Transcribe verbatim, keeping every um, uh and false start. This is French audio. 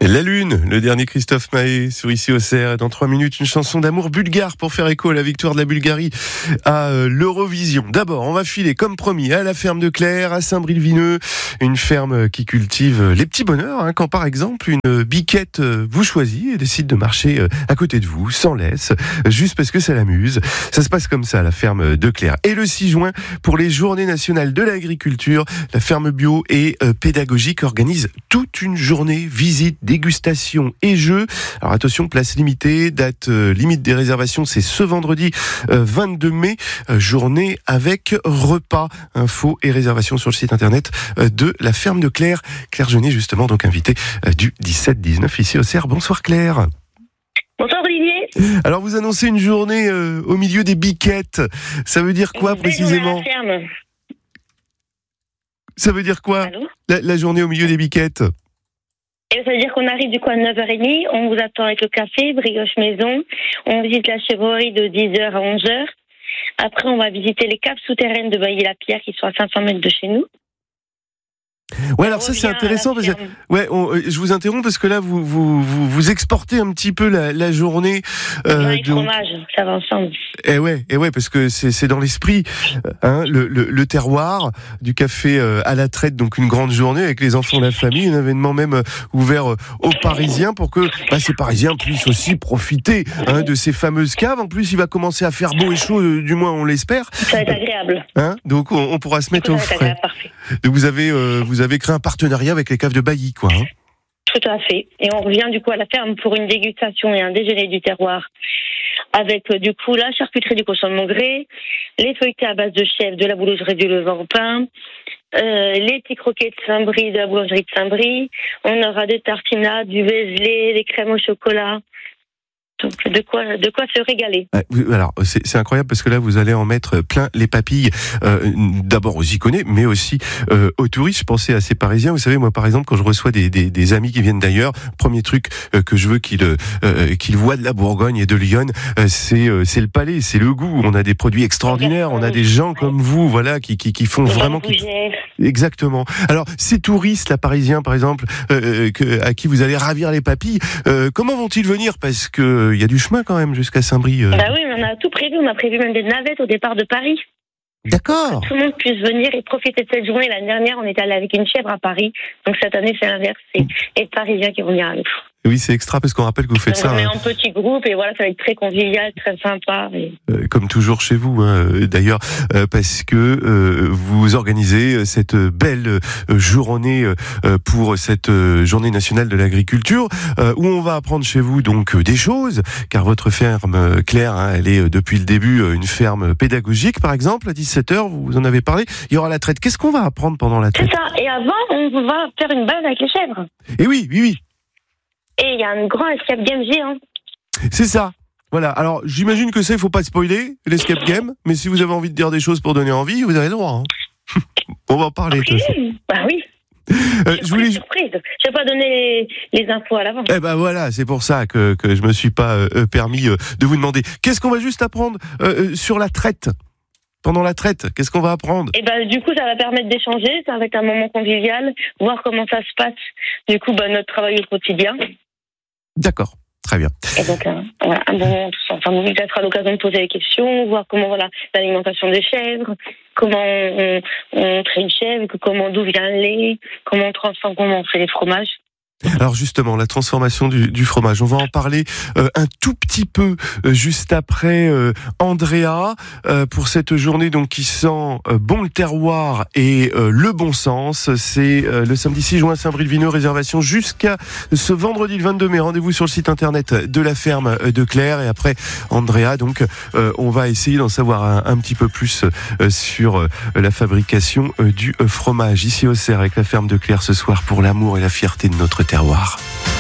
La Lune, le dernier Christophe Maé sur Ici au Cerf. Dans trois minutes, une chanson d'amour bulgare pour faire écho à la victoire de la Bulgarie à l'Eurovision. D'abord, on va filer, comme promis, à la ferme de Claire, à Saint-Brie-le-Vineux. Une ferme qui cultive les petits bonheurs, hein, quand par exemple une biquette vous choisit et décide de marcher à côté de vous, sans laisse, juste parce que ça l'amuse. Ça se passe comme ça à la ferme de Claire. Et le six juin, pour les Journées nationales de l'agriculture, la ferme bio et pédagogique organise toute une journée visite, dégustation et jeux. Alors attention, place limitée, date euh, limite des réservations, c'est ce vendredi euh, vingt-deux mai, euh, journée avec repas. Infos et réservations sur le site internet euh, de la ferme de Claire. Claire Jeunet, justement, donc invitée euh, du dix-sept dix-neuf ici au Cerf. Bonsoir Claire. Bonsoir Olivier. Alors vous annoncez une journée euh, au milieu des biquettes. Ça veut dire quoi précisément ? Ça veut dire quoi la, la journée au milieu des biquettes ? Et ça veut dire qu'on arrive du coup à neuf heures trente, on vous attend avec le café, brioche maison, on visite la chèvrerie de dix heures à onze heures. Après, on va visiter les caves souterraines de Bailly-la-Pierre qui sont à cinq cents mètres de chez nous. Ouais, alors ça c'est intéressant parce que ouais, on, je vous interromps parce que là vous vous vous, vous exportez un petit peu la, la journée. Euh, les fromages, ça va ensemble. Et ouais, et ouais, parce que c'est c'est dans l'esprit, hein, le, le le terroir du café à la traite, donc une grande journée avec les enfants de la famille, un événement même ouvert aux Parisiens pour que bah, ces Parisiens puissent aussi profiter hein, de ces fameuses caves. En plus, il va commencer à faire beau et chaud, du moins on l'espère. Ça va être agréable. Hein, donc on, on pourra se mettre au frais. Donc vous avez euh, vous avez créé un partenariat avec les caves de Bailly, quoi. Hein. Tout à fait. Et on revient du coup à la ferme pour une dégustation et un déjeuner du terroir avec du coup la charcuterie du cochon de Mongré, les feuilletés à base de chèvre de la boulangerie du Levain au pain, euh, les petits croquets de Saint-Brie de la boulangerie de Saint-Brie. On aura des tartinades, du végelé, des crèmes au chocolat. Donc, de quoi, de quoi se régaler. Alors, c'est, c'est incroyable parce que là, vous allez en mettre plein les papilles, euh, d'abord aux Iconais, mais aussi euh, aux touristes. Je pensais à ces Parisiens. Vous savez, moi, par exemple, quand je reçois des, des, des amis qui viennent d'ailleurs, premier truc euh, que je veux qu'ils, euh, qu'ils voient de la Bourgogne et de Lyon, euh, c'est, euh, c'est le palais, c'est le goût. On a des produits extraordinaires, on a des gens comme vous, voilà, qui, qui, qui font vraiment... Qui... Exactement. Alors, ces touristes, là, Parisiens, par exemple, euh, que, à qui vous allez ravir les papilles, euh, comment vont-ils venir ? Parce que il y a du chemin quand même jusqu'à Saint-Brie. Euh... Bah oui, mais on a tout prévu. On a prévu même des navettes au départ de Paris. D'accord. Que tout le monde puisse venir et profiter de cette journée. L'année dernière, on est allé avec une chèvre à Paris. Donc cette année, c'est l'inverse. C'est les Parisiens qui vont venir avec nous. Oui, c'est extra parce qu'on rappelle que vous faites donc ça. On est hein. en petit groupe et voilà, ça va être très convivial, très sympa. Et... Euh, comme toujours chez vous, hein, d'ailleurs, euh, parce que euh, vous organisez cette belle euh, journée euh, pour cette euh, journée nationale de l'agriculture, euh, où on va apprendre chez vous donc euh, des choses, car votre ferme euh, Claire, hein, elle est euh, depuis le début euh, une ferme pédagogique, par exemple, à dix-sept heures, vous en avez parlé. Il y aura la traite. Qu'est-ce qu'on va apprendre pendant la traite ? C'est ça. Et avant, on va faire une balade avec les chèvres. Et oui, oui, oui. Et il y a un grand escape game géant. C'est ça. Voilà. Alors, j'imagine que ça, il faut pas spoiler l'escape game, mais si vous avez envie de dire des choses pour donner envie, vous avez le droit. Hein. On va en parler. Oui, bah oui. Euh, je voulais surprise. Je vais pas donner les, les infos à l'avance. Eh ben voilà, c'est pour ça que que je me suis pas euh, permis euh, de vous demander. Qu'est-ce qu'on va juste apprendre euh, sur la traite ? Pendant la traite, qu'est-ce qu'on va apprendre ? Et ben du coup, ça va permettre d'échanger, ça va être un moment convivial, voir comment ça se passe. Du coup, bah, notre travail au quotidien. D'accord, très bien. Et donc, euh, voilà, un bon moment tous ensemble. Ça sera l'occasion de poser des questions, voir comment voilà l'alimentation des chèvres, comment on, on traite une chèvre, comment d'où vient le lait, comment on transforme, comment on fait les fromages. Alors justement, la transformation du, du fromage, on va en parler euh, un tout petit peu euh, juste après euh, Andrea euh, pour cette journée donc qui sent euh, bon le terroir et euh, le bon sens. C'est euh, le samedi six juin à Saint-Brie-le-Vineux, réservation jusqu'à ce vendredi le vingt-deux mai. Rendez-vous sur le site internet de la ferme de Claire et après Andrea. Donc euh, on va essayer d'en savoir un, un petit peu plus euh, sur euh, la fabrication euh, du euh, fromage ici au Cerf avec la ferme de Claire ce soir pour l'amour et la fierté de notre terroir.